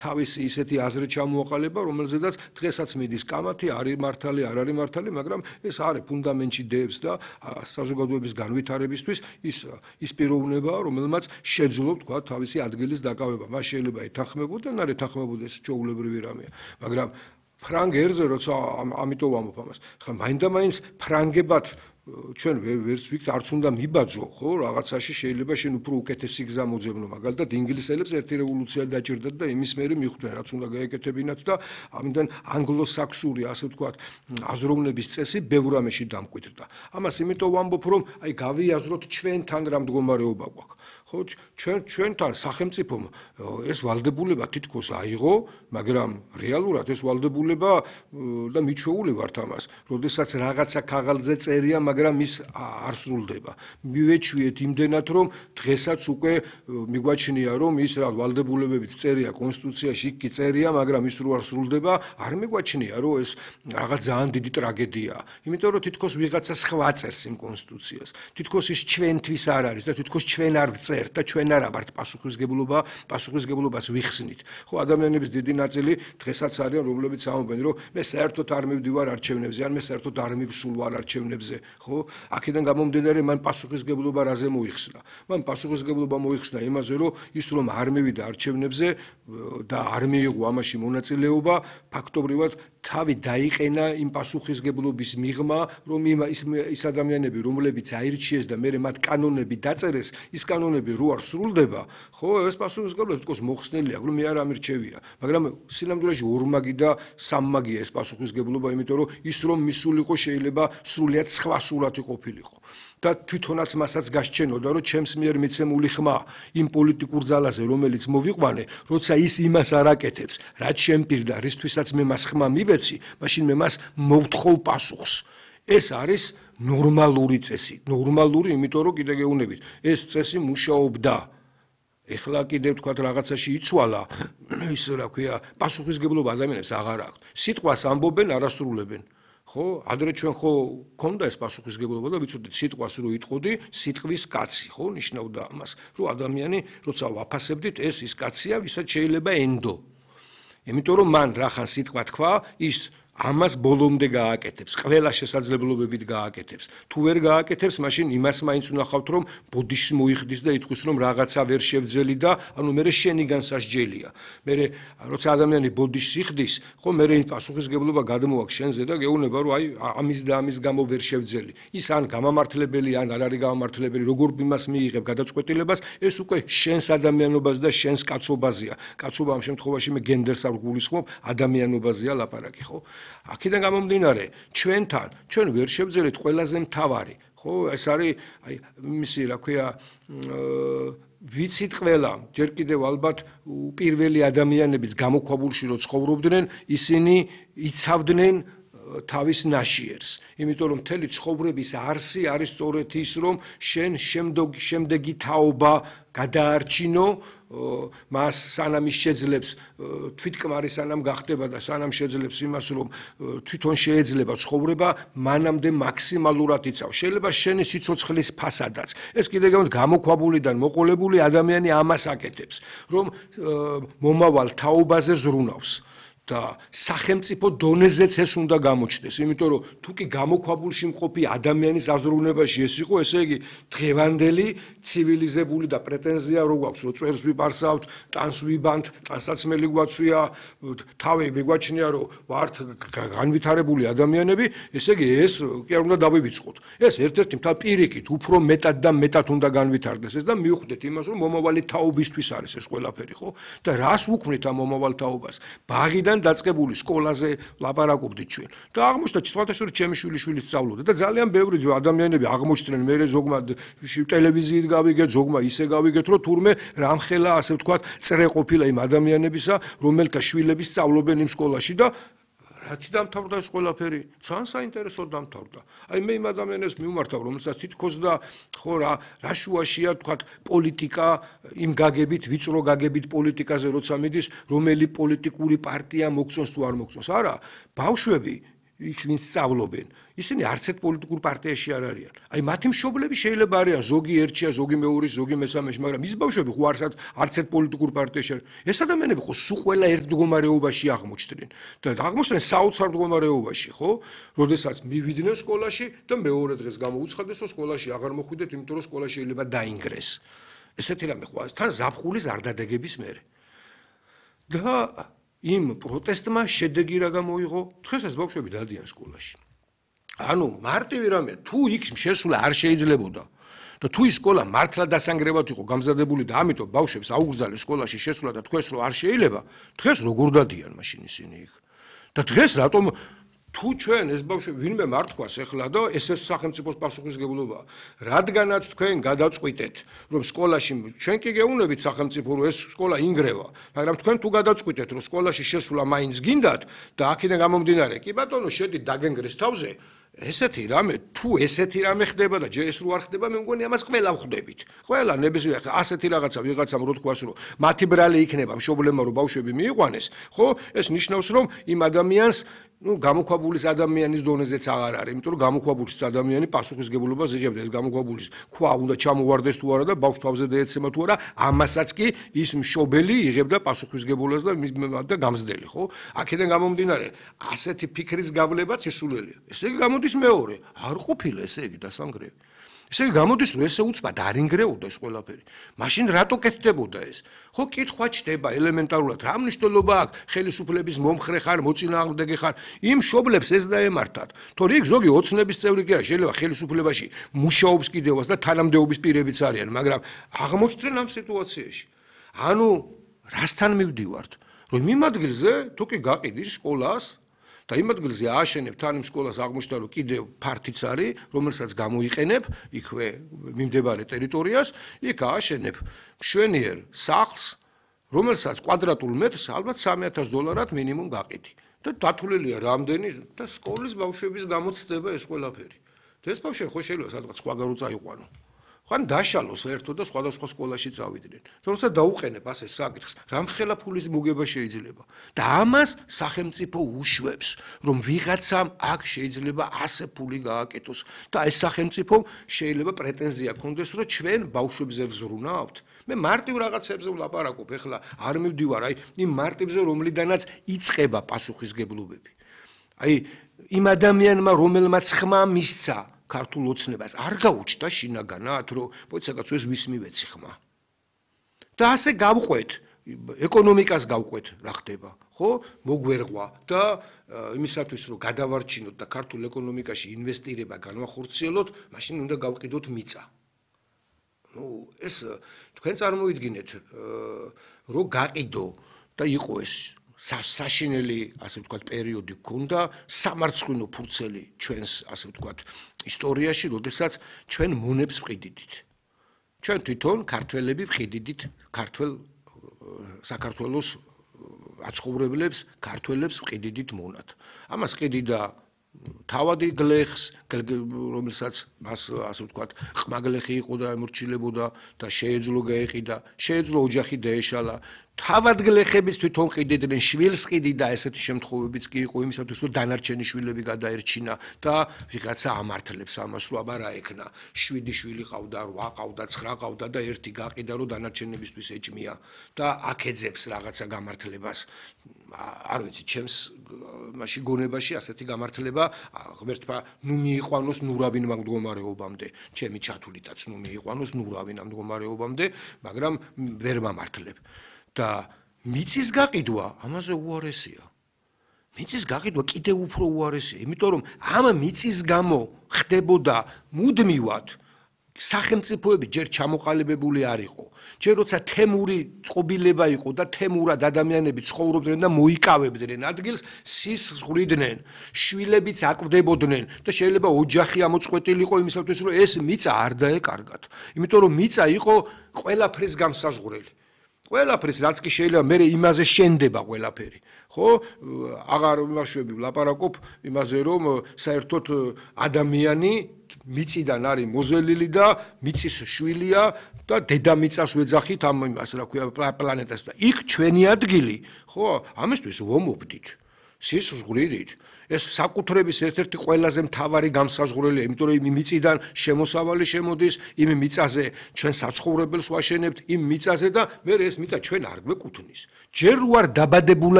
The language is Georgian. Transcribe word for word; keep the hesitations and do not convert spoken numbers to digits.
თავისი ისეთი აზრი ჩამოაყალიბა, რომელზედაც დღესაც მიდის კამათი, არის მართალი, არ არის მართალი, მაგრამ ეს არის ფუნდამენტში დევს და საზოგადოების განვითარებისთვის ის ის პიროვნებაა, რომელმაც შეძლო თქვა თავისი ადგილის დაკავება. მას შეიძლება ეთანხმებოდა, ან არ ეთანხმებოდა, ეს ჩვეულებრივი რამეა. მაგრამ ფრანგერზე როცა ამიტომ ვამბობ ამას, ხა მაინდა-მაინც ფრანგებად ჩვენ ვერც ვიქთ არც უნდა მიბაძო, ხო, რაღაცაში შეიძლება შენ უფრო უკეთესი გზა მოძებნო, მაგალითად ინგლისელებს ერთი რევოლუცია დაჭირდათ და იმის მერე მიხვდნენ, რაც უნდა გაეკეთებინათ და ამიტომ ანგლო-საქსური, ასე ვთქვათ, აზროვნების წესი ბევრ რამეში დამკვიდრდა. ამას იმიტომ ვამბობ, რომ აი გავიაზროთ ჩვენთან რა მდგომარეობა გვაქვს. ხო, ჩვენ ჩვენთან სახელმწიფომ ეს ვალდებულება თითქოს აიღო, მაგრამ რეალურად ეს ვალდებულება და მიჩვეული ვართ ამას, როდესაც რაღაცა ქაღალდზე წერია, მაგრამ ის არ სრულდება. მივეჩვიეთ იმდენად, რომ დღესაც უკვე მიგვაჩნია, რომ ის რა ვალდებულებებით წერია კონსტიტუციაში, იქ კი წერია, მაგრამ ის რო არ სრულდება, არ მიგვაჩნია, რომ ეს რაღაც ძალიან დიდი ტრაგედიაა. იმიტომ რომ თითქოს ვიღაცა სხვა წერს იმ კონსტიტუციას. თითქოს ის ჩვენთვის არ არის და თითქოს ჩვენ არ ვწერთ და ჩვენ არა ვართ პასუხისგებლობა, პასუხისგებლობას ვიხსნით. ხო, ადამიანების დიდი ნაწილი დღესაც არიან, რომლებიც ამბობენ, რომ მე საერთოდ არ მივდივარ არჩევნებზე, ან მე საერთოდ არ მივსულ ვარ არჩევნებზე. ხო, აქედან გამომდინარე, მან პასუხისგებლობა რაზე მოიხსნა? მან პასუხისგებლობა მოიხსნა იმაზე, რომ ის რომ არ მივიდა არჩევნებზე და არ მიიღო ამაში მონაწილეობა, ფაქტობრივად თავი დაიყენა იმ პასუხისგებლობის მიღმა, რომ ის ის ადამიანები, რომლებიც აირჩიეს და მერე მათ კანონები დაწერეს, ის კანონები რო არ სრულდება, ხო, ეს პასუხისგებლობა თვითონ მოხსნელია, რომ მე არ ამირჩევია, მაგრამ სინამდვილეში ორმაგი და სამმაგია ეს პასუხისგებლობა, იმიტომ რომ ის რომ მისულიყო შეიძლება სრულიად სხვა სურათი ყოფილიყო. და თვითონაც მასაც გასჩენოდა, რომ ჩემს მიერ მიცემული ხმა იმ პოლიტიკურ ძალაზე, რომელიც მოვიყვანე, როცა ის იმას არ აკეთებს, რაც შემპირდა, რისთვისაც მე მას ხმა მივეცი, მაშინ მე მას მოვთხოვ პასუხს. ეს არის ნორმალური წესი, ნორმალური, იმიტომ რომ კიდე გეუბნებით, ეს წესი მუშაობდა. ეხლა კიდე ვთქვათ რაღაცაში იცვალა, ის რა ქვია, პასუხისგებლობა ადამიანებს აღარ აქვს. სიტყვას ამბობენ, არასრულებენ. ხო, ადრე ჩვენ ხო ქონდა ეს პასუხისგებლობა და ვიცოდით სიტყვას რო იტყოდი, სიტყვის კაცი, ხო, ნიშნავდა ამას, რომ ადამიანი, როცა ვაფასებდით, ეს ის კაცია, ვისაც შეიძლება ენდო. იმიტომ რომ მან რახან სიტყვა თქვა, ის ამას ბოლომდე გააკეთებს, ყველა შესაძლებლობებით გააკეთებს. თუ ვერ გააკეთებს, მაშინ იმას მაინც უნახავთ, რომ ბოდიშს მოიხდის და იტყვის, რომ რაღაცა ვერ შევძელი და ანუ მე შენიგან სასჯელია. მე როცა ადამიანი ბოდიშს იხდის, ხო, მე იმ პასუხისგებლობა გადმოაქვს შენზე და გეუბნება, რომ აი ამის და ამის გამო ვერ შევძელი. ის ან გამამართლებელი, ან არ არის გამამართლებელი, როგორ იმას მიიღებ გადაწყვეტილებას, ეს უკვე შენს ადამიანობას და შენს კაცობაზეა. კაცობა ამ შემთხვევაში მე გენდერს არ გულისხმობ, ადამიანობაზეა ლაპარაკი, ხო? აქედან გამომდინარე, ჩვენთან, ჩვენ ვერ შევძელით ყველაზე მთავარი, ხო, ეს არის აი მისი, რა ქვია, ვიცით ყველა, ჯერ კიდევ ალბათ პირველი ადამიანებიც გამოქვაბულში რო ცხოვრობდნენ, ისინი იცავდნენ თავის ნაშიერს, იმიტომ რომ მთელი ცხოვრების არსი არის სწორედ ის, რომ შენ შემდეგი თაობა გადაარჩინო, მას სანამ ის შეძლებს თვითკმარი სანამ გახდება და სანამ შეძლებს იმას, რომ თვითონ შეეძლება ცხოვრება, მანამდე მაქსიმალურად იცავს. შეიძლება შენი სიცოცხლის ფასადაც. ეს კიდე გამოქვაბულიდან მოყოლებული ადამიანი ამას აკეთებს, რომ მომავალ თაობაზე ზრუნავს. და სახელმწიფო დონეზეც ეს უნდა გამოჩნდეს, იმიტომ რომ თუ კი გამოქვაბულში მყოფი ადამიანის აზროვნებაში ეს იყო, ესე იგი დღევანდელი ცივილიზებული და პრეტენზია რო გვაქვს, რომ წვერს ვიპარსავთ, ტანს ვიბანთ, ტანსაცმელი გვაცვია, თავი მიგვაჩნია, რომ ვართ განვითარებული ადამიანები, ესე იგი ეს კი არ უნდა დავივიწყოთ. ეს ერთ-ერთი მთა პირიქით უფრო მეტად და მეტად უნდა განვითარდეს ეს და მივხვდეთ იმას, რომ მომავალი თაობისთვის არის ეს ყველაფერი, ხო? და რას ვუქმნით ამ მომავალ თაობას? ბაღიდან დაწყებული სკოლაზე ლაპარაკობდით ჩვენ. და აღმოჩნდა სხვათა შორის ჩემი შვილიშვილი სწავლობდა და ძალიან ბევრი ადამიანები აღმოჩნდნენ, მე ზოგმა ტელევიზიით გავიგეთ, ზოგმა ისე გავიგეთ, რომ თურმე რამხელა ასე ვთქვათ, წრე ყოფილა იმ ადამიანებისა, რომელთა შვილები სწავლობენ იმ სკოლაში და რათი დამთავრდა ეს ყველაფერი? ძალიან საინტერესოდ დამთავრდა. აი მე იმ ადამიანებს მივმართავ, რომელსაც თითქოს და ხო რა, რა შუაშია თქვათ პოლიტიკა, იმ გაგებით, ვიწრო გაგებით პოლიტიკაზე როცა მიდის, რომელი პოლიტიკური პარტია მოგწონს თუ არ მოგწონს. არა, ბავშვები იქ ვინც სწავლობენ, ისინი არც ერთ პოლიტიკურ პარტიაში არ არიან. აი მათი მშობლები შეიძლება არიან ზოგი ერთშია, ზოგი მეორის, ზოგი მესამეში, მაგრამ ის ბავშვები ხო არც არც ერთ პოლიტიკურ პარტიაში არ. ეს ადამიანები ხო სულ ყველა ერთ მდგომარეობაში აღმოჩნდნენ და აღმოჩნდნენ საოცარ მდგომარეობაში, ხო? როდესაც მივიდნენ სკოლაში და მეორე დღეს გამოუცხადეს, რომ სკოლაში აღარ მოხვიდეთ, იმიტომ რომ სკოლა შეიძლება დაინგრეს. ესეთი რამე ხო თან ზაფხულის არ დადეგების მერე. და იმ პროტესტმა შედეგი რა გამოიღო? დღეს ეს ბავშვები დადიან სკოლაში. ანუ მარტივი რამე, თუ იქ შესვლა არ შეიძლებოდა და თუ ის სკოლა მართლა დასანგრევად იყო გამზადებული და ამიტომ ბავშვებს აუგზავნეს სკოლაში შესვლა და თქვეს რომ არ შეიძლება, დღეს როგორ დადიან მაშინ ისინი იქ? და დღეს რატომ თუ ჩვენ ეს ბავშვები ვინმე მართვას ეხლა და ეს ეს სახელმწიფოს პასუხისმგებლობაა, რადგანაც თქვენ გადაწყვიტეთ, რომ სკოლაში ჩვენ კი გეუბნებით სახელმწიფო რომ ეს სკოლა ინგრევა, მაგრამ თქვენ თუ გადაწყვიტეთ, რომ სკოლაში შესვლა მაინც გინდათ და აქედან გამომდინარე, კი ბატონო, შედით დაგენგრეს თავზე, ესეთი რამე, თუ ესეთი რამე ხდება და ჯერ ეს რო არ ხდება, მე მგონი ამას ყველა ვხვდებით. ყველა ნებისმიერ ასეთი რაღაცა ვიღაცამ რო თქვას, რომ მათი ბრალი იქნება მშობლებმა რომ ბავშვები მიიყვანეს, ხო? ეს ნიშნავს, რომ იმ ადამიანს ну გამოქვაბულის ადამიანის დონეზეც აღარ არის, იმიტომ რომ გამოქვაბულის ადამიანი პასუხისმგებლობას იღებდა, ეს გამოქვაბულის ქვა უნდა ჩამოვარდეს თუ არა და ბავშვ თავზე დაეცემა თუ არა, ამასაც კი ის მშობელი იღებდა პასუხისმგებლობას და და გამზდელი, ხო? აქედან გამომდინარე, ასეთი ფიქრის გავლებაც ისულელია. ესე იგი გამოდის მეორე, არ ყოფილა ესე იგი დასანგრევი. ესე იგი გამოდის რომ ესე უცბად არ ინგრეოდა ეს ყველაფერი. მაშინ რატო კეთდებოდა ეს? ხო, კითხვა ჩდება ელემენტარულად, რა მნიშვნელობა აქვს ხელისუფლების მომხრე ხარ, მოწინააღმდეგე ხარ, იმ მშობლებს ეს დაემართათ. თორე იქ ზოგი ოცნების წევრი კი არა, შეიძლება ხელისუფლებაში მუშაობს კიდევაც და თანამდებობის პირებიც არიან, მაგრამ აღმოჩნდნენ ამ სიტუაციაში. ანუ რასთან მივდივართ? რომ იმ ადგილზე თუ კი გაყიდის სკოლას და იმ ადგილზე ააშენებ თან იმ სკოლას აღმოჩნდა რომ კიდევ ფართიც არის, რომელსაც გამოიყენებ იქვე მიმდებარე ტერიტორიას, იქ ააშენებ მშვენიერ სახლს, რომელსაც კვადრატულ მეტრს ალბათ სამი ათას დოლარად მინიმუმ გაყიდი. და დათვლილია რამდენი და სკოლის ბავშვების გამოცდება ეს ყველაფერი. და ეს ბავშვები ხო შეიძლება სადღაც სხვაგან წაიყვანო. ხან დაშალოს ერთო და სხვადასხვა სკოლაში წავიდნენ. თორსა დაუყენებ ასე საკითხს, რამხელა ფულის მოგება შეიძლება. და ამას სახელმწიფო უშვებს, რომ ვიღაცამ აქ შეიძლება ასე ფული გააკეთოს და ეს სახელმწიფომ შეიძლება პრეტენზია ქონდეს, რომ ჩვენ ბავშვებზე ვზრუნავთ. მე მარტივ რაღაცებზე ვლაპარაკობ, ეხლა არ მივდივარ აი იმ მარტივზე, რომლიდანაც იწყება პასუხისმგებლობები. აი იმ ადამიანმა, რომელმაც ხმა მისცა ქართულ ოცნებას არ გაუჩნდა შინაგანად, რომ პოიცაკაც ეს ვის მივეცი ხმა. და ასე გავყვეთ, ეკონომიკას გავყვეთ, რა ხდება, ხო? მოგვერღვა და იმისათვის რომ გადავარჩინოთ და ქართულ ეკონომიკაში ინვესტირება განვახორციელოთ, მაშინ უნდა გავყიდოთ მიწა. ნუ ეს თქვენ წარმოიდგინეთ, რომ გაყიდო და იყო ეს საშინელი, ასე ვთქვათ, პერიოდი გქონდა სამარცხვინო ფურცელი ჩვენს, ასე ვთქვათ, ისტორიაში, როდესაც ჩვენ მონებს ვყიდიდით. ჩვენ თვითონ ქართველები ვყიდიდით ქართველ საქართველოს აცხოვრებლებს, ქართველებს ვყიდიდით მონად. ამას ყიდიდა თავადი გლეხს, რომელსაც მას, ასე ვთქვათ, ხმაგლეხი იყო და ემორჩილებოდა და შეეძლო გაეყიდა, შეეძლო ოჯახი დაეშალა. თავად გლეხების თვითონ ყიდიდნენ, შვილს ყიდიდა, ესეთი შემთხვევებიც კი იყო იმისათვის, რომ დანარჩენი შვილები გადაერჩინა და ვიღაცა ამართლებს ამას, რომ აბა რა ექნა, შვიდი შვილი ყავდა, რვა ყავდა, ცხრა ყავდა და ერთი გაყიდა, რომ დანარჩენებისთვის ეჭმია და აქეძებს რაღაცა გამართლებას. არ ვიცი, ჩემს მასში გონებაში ასეთი გამართლება ღმერთმა ნუ მიიყვანოს ნურავინ მაგ მდგომარეობამდე, ჩემი ჩათვლითაც ნუ მიიყვანოს ნურავინ ამ მდგომარეობამდე, მაგრამ ვერ მამართლებ. და მიწის გაყიდვა ამაზე უარესია. მიწის გაყიდვა კიდევ უფრო უარესია, იმიტომ რომ ამ მიწის გამო ხდებოდა მუდმივად სახელმწიფოები ჯერ ჩამოყალიბებული არ იყო. ჯერ როცა თემური წყობილება იყო და თემურად ადამიანები ცხოვრობდნენ და მოიკავებდნენ ადგილს, სის ზღვრიდნენ, შვილებიც აკვდებოდნენ და შეიძლება ოჯახი ამოწყვეტილი იყო იმისათვის, რომ ეს მიწა არ დაეკარგათ. იმიტომ რომ მიწა იყო ყველაფრის გამსაზღვრელი. ყველაფრის რაც კი შეიძლება მე იმაზე შენდება ყველაფერი, ხო? აღარ ვიმაშვები ვლაპარაკობ იმაზე, რომ საერთოდ ადამიანი მიწიდან არის მოზელილი და მიწის შვილია და დედამიწას ვეძახით ამ იმას, რა ქვია, პლანეტას და იქ ჩვენი ადგილი, ხო? ამისთვის ვომობდით. სისხლით. ეს საკუთრების ერთ-ერთი ყველაზე მთავარი გამსაზღვრელია, იმიტომ რომ იმ მიწიდან შემოსავალი შემოდის, იმ მიწაზე ჩვენ საცხოვრებელს ვაშენებთ, იმ მიწაზე და მე ეს მიწა ჩვენ არ გვეკუთვნის. ჯერ ვარ დაბადებულა